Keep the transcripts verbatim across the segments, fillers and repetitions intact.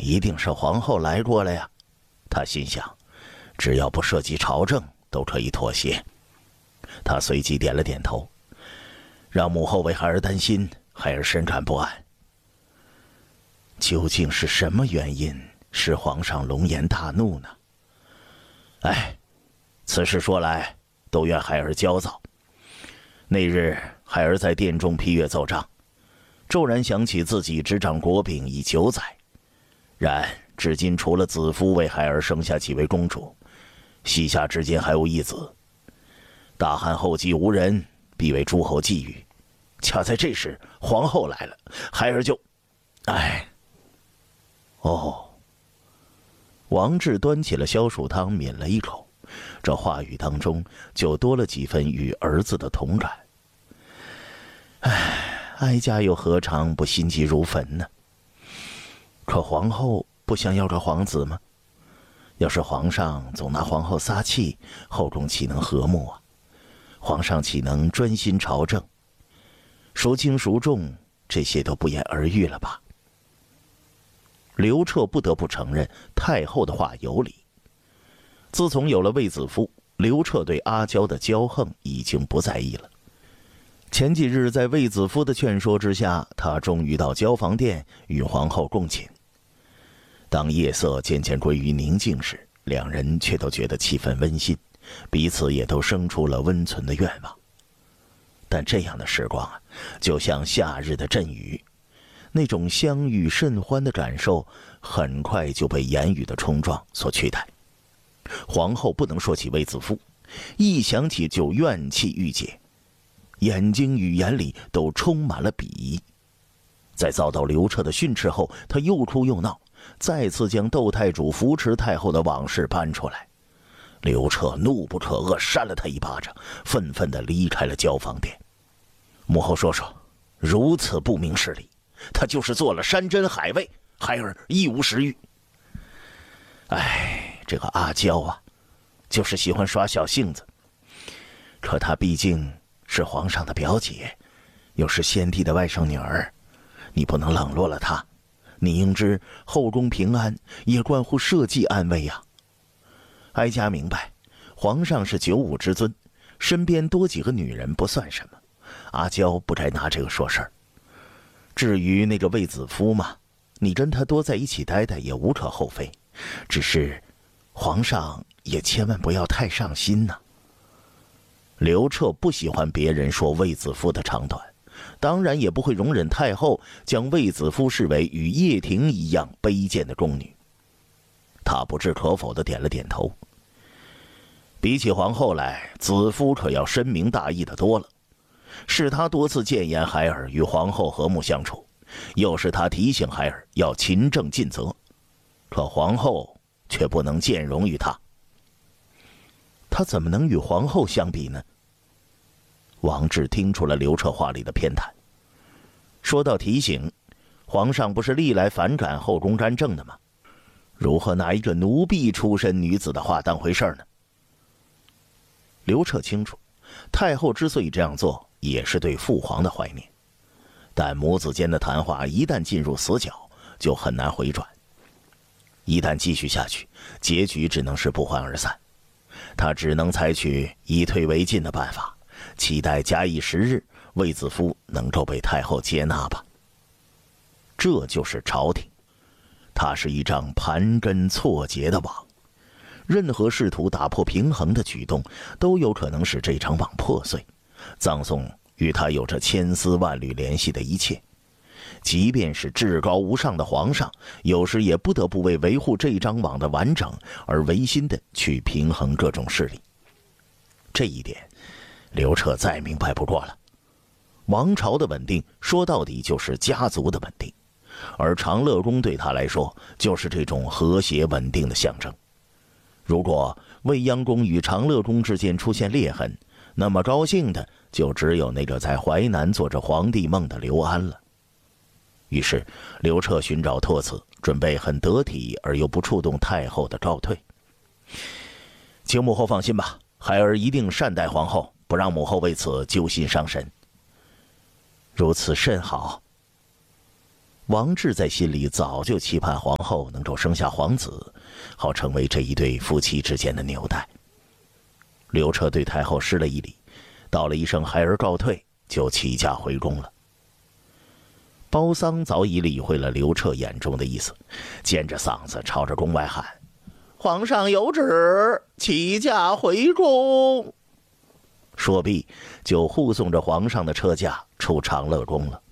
一定是皇后来过了呀。他心想，只要不涉及朝政，都可以妥协。他随即点了点头，让母后为孩儿担心，孩儿深感不安。究竟是什么原因使皇上龙颜大怒呢？哎，此事说来，都怨孩儿焦躁。那日孩儿在殿中批阅奏章，骤然想起自己执掌国柄已九载，然至今除了子夫为孩儿生下几位公主，膝下之间还有一子。大汉后继无人，必为诸侯觊觎。恰在这时，皇后来了，孩儿就……哎，哦。王志端起了消暑汤，抿了一口，这话语当中就多了几分与儿子的同感。唉，哀家又何尝不心急如焚呢？可皇后不想要个皇子吗？要是皇上总拿皇后撒气，后宫岂能和睦啊？皇上岂能专心朝政？孰轻孰重，这些都不言而喻了吧？刘彻不得不承认太后的话有理。自从有了卫子夫，刘彻对阿娇的骄横已经不在意了。前几日在卫子夫的劝说之下，他终于到交房殿与皇后共寝。当夜色渐渐归于宁静时，两人却都觉得气氛温馨，彼此也都生出了温存的愿望。但这样的时光啊，就像夏日的阵雨，那种相遇甚欢的感受，很快就被言语的冲撞所取代。皇后不能说起卫子夫，一想起就怨气郁结，眼睛与眼里都充满了鄙夷。在遭到刘彻的训斥后，他又哭又闹，再次将窦太主扶持太后的往事搬出来。刘彻怒不可遏，扇了他一巴掌，愤愤地离开了交房殿。母后说说，如此不明事理，他就是做了山珍海味，孩儿一无食欲。哎，这个阿娇啊，就是喜欢耍小性子。可她毕竟是皇上的表姐，又是先帝的外甥女儿，你不能冷落了她。你应知后宫平安也关乎社稷安危啊。哀家明白，皇上是九五之尊，身边多几个女人不算什么，阿娇不该拿这个说事儿。至于那个卫子夫嘛，你跟他多在一起待待也无可厚非，只是皇上也千万不要太上心呐。刘彻不喜欢别人说卫子夫的长短，当然也不会容忍太后将卫子夫视为与叶婷一样卑贱的宫女。他不置可否地点了点头。比起皇后来，子夫可要深明大义的多了。是他多次谏言孩儿与皇后和睦相处，又是他提醒孩儿要勤政尽责，可皇后却不能见容于他。他怎么能与皇后相比呢？王志听出了刘彻话里的偏袒。说到提醒，皇上不是历来反感后宫干政的吗？如何拿一个奴婢出身女子的话当回事呢？刘彻清楚，太后之所以这样做，也是对父皇的怀念。但母子间的谈话一旦进入死角，就很难回转。一旦继续下去，结局只能是不欢而散。他只能采取以退为进的办法，期待假以时日，卫子夫能够被太后接纳吧。这就是朝廷，它是一张盘根错节的网，任何试图打破平衡的举动，都有可能使这张网破碎，葬送与他有着千丝万缕联系的一切。即便是至高无上的皇上，有时也不得不为维护这张网的完整而违心的去平衡各种势力。这一点，刘彻再明白不过了。王朝的稳定，说到底就是家族的稳定，而长乐宫对他来说，就是这种和谐稳定的象征。如果未央宫与长乐宫之间出现裂痕，那么高兴的就只有那个在淮南做着皇帝梦的刘安了。于是刘彻寻找托词，准备很得体而又不触动太后的告退。请母后放心吧，孩儿一定善待皇后，不让母后为此揪心伤神。如此甚好。 王志在心里早就期盼皇后能够生下皇子，好成为这一对夫妻之间的纽带。刘彻对太后施了一礼，道了一声孩儿告退，就起驾回宫了。包桑早已理会了刘彻眼中的意思，尖着嗓子朝着宫外喊：“皇上有旨，起驾回宫。”说毕，就护送着皇上的车驾出长乐宫了。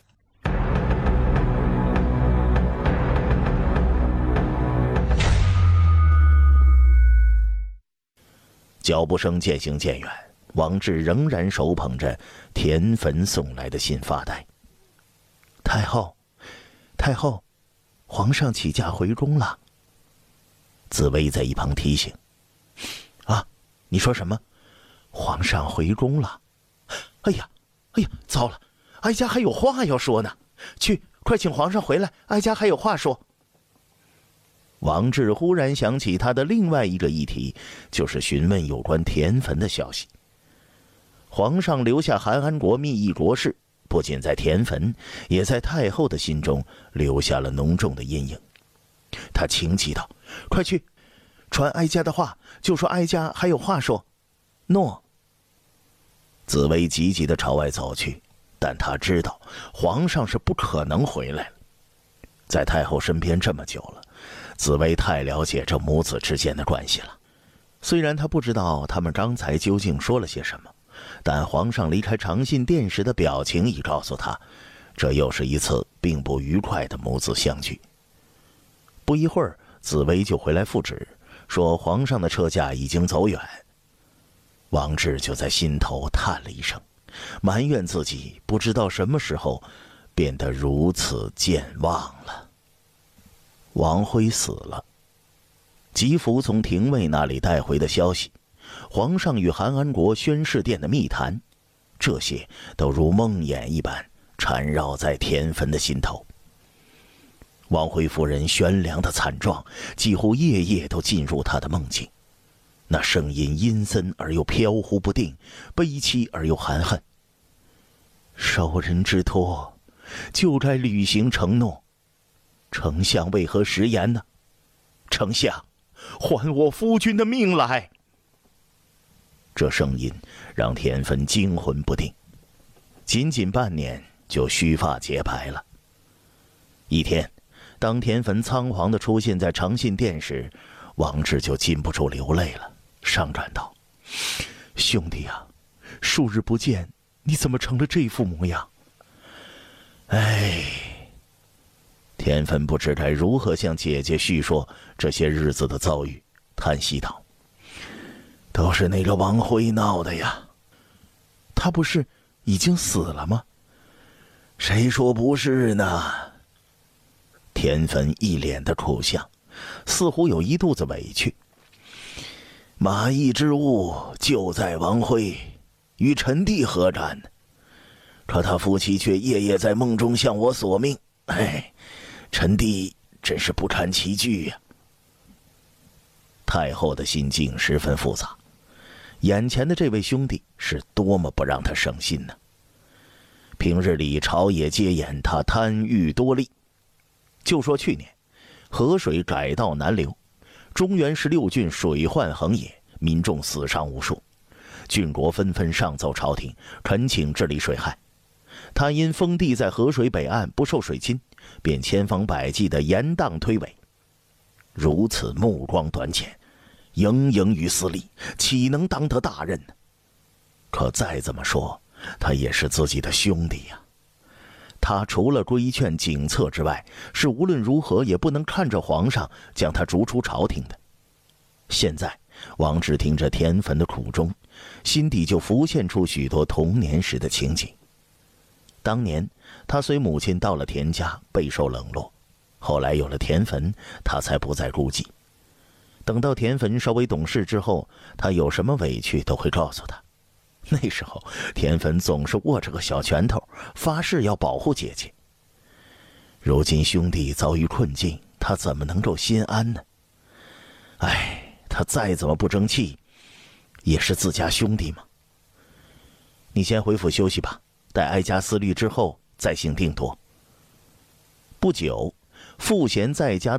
脚步声渐行渐远，王志仍然手捧着田汾送来的信发带。太后，太后，皇上起驾回宫了。紫薇在一旁提醒：“啊，你说什么？皇上回宫了？哎呀，哎呀，糟了，哀家还有话要说呢。去，快请皇上回来，哀家还有话说。”王志忽然想起他的另外一个议题，就是询问有关田汾的消息。皇上留下韩安国密议国事，不仅在田汾，也在太后的心中留下了浓重的阴影。他情急道：“快去，传哀家的话，就说哀家还有话说。”诺。紫薇急急地朝外走去，但他知道皇上是不可能回来了。在太后身边这么久了，紫薇太了解这母子之间的关系了。虽然她不知道他们刚才究竟说了些什么，但皇上离开长信殿时的表情已告诉她，这又是一次并不愉快的母子相聚。不一会儿，紫薇就回来复旨，说皇上的车驾已经走远。王志就在心头叹了一声，埋怨自己不知道什么时候变得如此健忘了。王辉死了，吉福从廷尉那里带回的消息，皇上与韩安国宣誓殿的密谈，这些都如梦魇一般缠绕在田汾的心头。王辉夫人悬梁的惨状几乎夜夜都进入他的梦境，那声音阴森而又飘忽不定，悲凄而又含恨。受人之托，就该履行承诺，丞相为何食言呢？丞相，还我夫君的命来！这声音让田汾惊魂不定，仅仅半年就须发洁白了。一天，当田汾仓皇地出现在长信殿时，王志就禁不住流泪了，伤感道：“兄弟啊，数日不见，你怎么成了这副模样？”哎，田汾不知该如何向姐姐叙说这些日子的遭遇，叹息道：“都是那个王辉闹的呀。他不是已经死了吗？”“谁说不是呢？”田汾一脸的苦相，似乎有一肚子委屈。“马邑之误就在王辉，与臣弟何干呢？可他夫妻却夜夜在梦中向我索命，哎，臣弟真是不堪其惧呀。”太后的心境十分复杂，眼前的这位兄弟是多么不让他省心呢？平日里朝野皆言他贪欲多利，就说去年河水改道难流，中原十六郡水患横野，民众死伤无数，郡国纷纷上奏朝廷，恳请治理水害。他因封地在河水北岸，不受水侵，便千方百计地严荡推诿。如此目光短浅，营营于私利，岂能当得大任呢？可再怎么说，他也是自己的兄弟呀。他除了规劝警策之外，是无论如何也不能看着皇上将他逐出朝廷的。现在王志听着田汾的苦衷，心底就浮现出许多童年时的情景。当年他随母亲到了田家，备受冷落，后来有了田汾，他才不再孤寂。等到田汾稍微懂事之后，他有什么委屈都会告诉他。那时候田汾总是握着个小拳头，发誓要保护姐姐。如今兄弟遭遇困境，他怎么能够心安呢？哎，他再怎么不争气，也是自家兄弟嘛。你先回府休息吧，待哀家思虑之后再行定夺。 不久，赋闲在家